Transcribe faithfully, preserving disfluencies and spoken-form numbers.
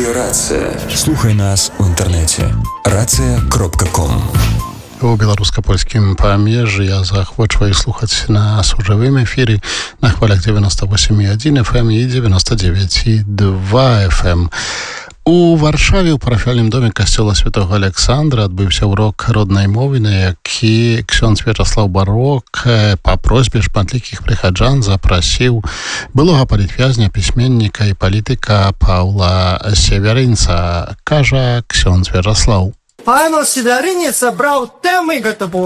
Радыёрацыя. Слухай нас у інтэрнэце. рацыя кропка ком. У беларуска-польскім памежжы я заахвочваю слухаць нас у жывым эфіры на хвалях девяносто восемь и один эф эм и девяносто девять и два эф эм. У Варшаве ў парафіяльным доме касцёла святого Александра адбыўся урок роднай мовы, на які ксёндз Вячаслаў Барок па просьбе шматлікіх прыхаджан запрасіў былога палітвязня, пісьменніка і палітыка Паўла Северынца, кажа ксёндз Вячаслаў. Павел Северинец собрал темы, готовы